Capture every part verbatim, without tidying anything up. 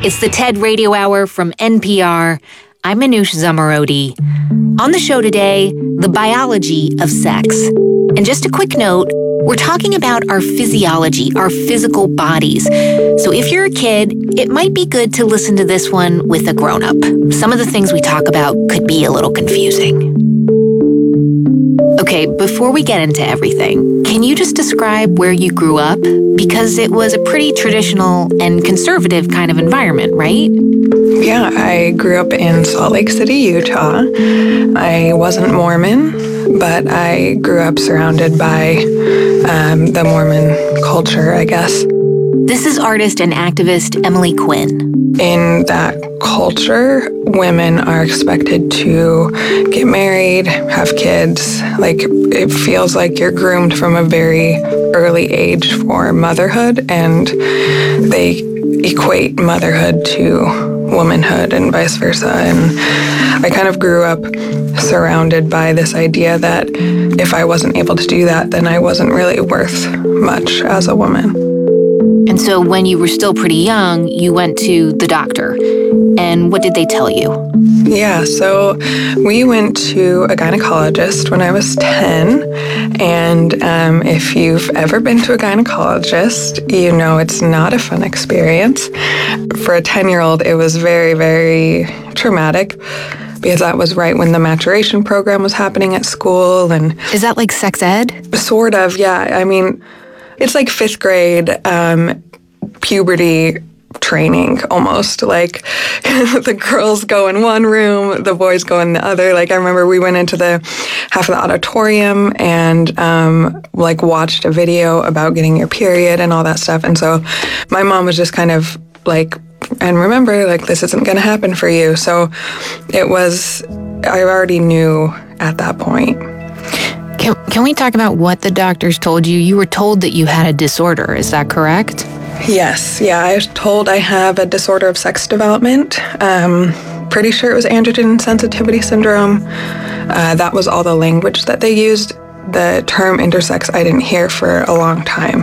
It's the TED Radio Hour from N P R. I'm Manoush Zomorodi. On the show today, the biology of sex. And just a quick note, we're talking about our physiology, our physical bodies. So if you're a kid, it might be good to listen to this one with a grown-up. Some of the things we talk about could be a little confusing. Okay, before we get into everything, can you just describe where you grew up? Because it was a pretty traditional and conservative kind of environment, right? Yeah, I grew up in Salt Lake City, Utah. I wasn't Mormon, but I grew up surrounded by um, the Mormon culture, I guess. This is artist and activist Emily Quinn. In that culture, women are expected to get married, have kids. Like, it feels like you're groomed from a very early age for motherhood, and they equate motherhood to womanhood and vice versa. And I kind of grew up surrounded by this idea that if I wasn't able to do that, then I wasn't really worth much as a woman. And so when you were still pretty young, you went to the doctor. And what did they tell you? Yeah, so we went to a gynecologist when I was ten. And um, if you've ever been to a gynecologist, you know it's not a fun experience. For a ten-year-old, it was very, very traumatic, because that was right when the maturation program was happening at school. And is that like sex ed? Sort of, yeah. I mean, it's like fifth grade um, puberty training almost. Like the girls go in one room, the boys go in the other. Like I remember we went into the half of the auditorium and um, like watched a video about getting your period and all that stuff. And so my mom was just kind of like, and remember, like, this isn't going to happen for you. So it was, I already knew at that point. Can, can we talk about what the doctors told you? You were told that you had a disorder, is that correct? Yes, yeah, I was told I have a disorder of sex development. Um, pretty sure it was androgen sensitivity syndrome. Uh, that was all the language that they used. The term intersex I didn't hear for a long time.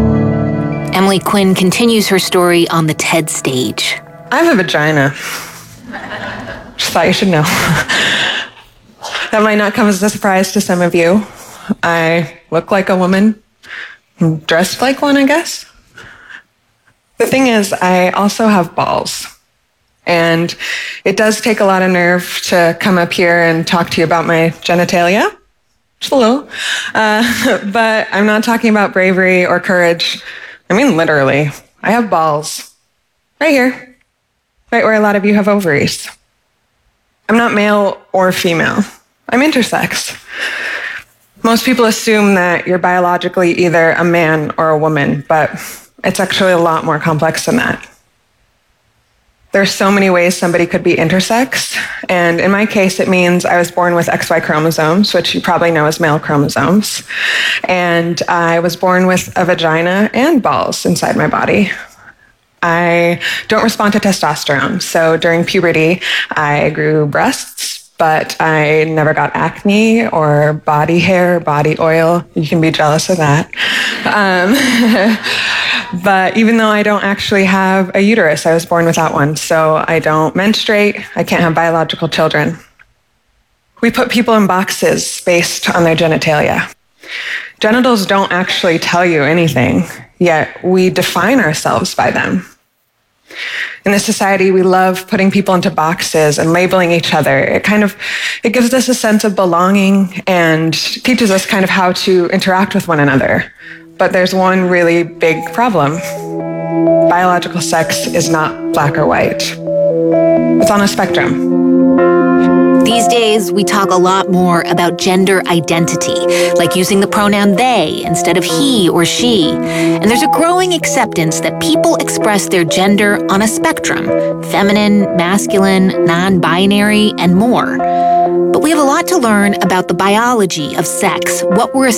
Emily Quinn continues her story on the TED stage. I have a vagina. Just thought you should know. That might not come as a surprise to some of you. I look like a woman, dressed like one, I guess. The thing is, I also have balls. And it does take a lot of nerve to come up here and talk to you about my genitalia. Just a little. Uh, but I'm not talking about bravery or courage. I mean, literally. I have balls. Right here. Right where a lot of you have ovaries. I'm not male or female. I'm intersex. Most people assume that you're biologically either a man or a woman, but it's actually a lot more complex than that. There's so many ways somebody could be intersex, and in my case, it means I was born with X Y chromosomes, which you probably know as male chromosomes, and I was born with a vagina and balls inside my body. I don't respond to testosterone, so during puberty, I grew breasts, but I never got acne or body hair, body oil. You can be jealous of that. Um, but even though I don't actually have a uterus, I was born without one, so I don't menstruate. I can't have biological children. We put people in boxes based on their genitalia. Genitals don't actually tell you anything, yet we define ourselves by them. In this society, we love putting people into boxes and labeling each other. It kind of, it gives us a sense of belonging and teaches us kind of how to interact with one another. But there's one really big problem. Biological sex is not black or white. It's on a spectrum. These days, we talk a lot more about gender identity, like using the pronoun they instead of he or she. And there's a growing acceptance that people express their gender on a spectrum: feminine, masculine, non-binary, and more. But we have a lot to learn about the biology of sex, what we're